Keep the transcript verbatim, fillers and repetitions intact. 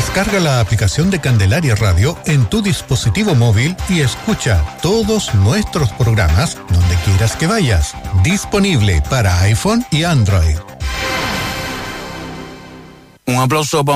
Descarga la aplicación de Candelaria Radio en tu dispositivo móvil y escucha todos nuestros programas donde quieras que vayas. Disponible para iPhone y Android. Un aplauso para